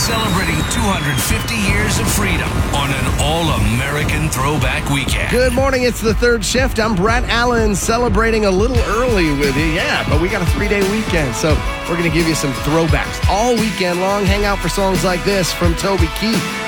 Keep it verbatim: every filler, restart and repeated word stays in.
celebrating two hundred fifty years of freedom on an all-American throwback weekend. Good morning, it's the third shift. I'm Brett Allen, celebrating a little early with you. Yeah, but we got a three-day weekend, so we're going to give you some throwbacks all weekend long. Hang out for songs like this from Toby Keith.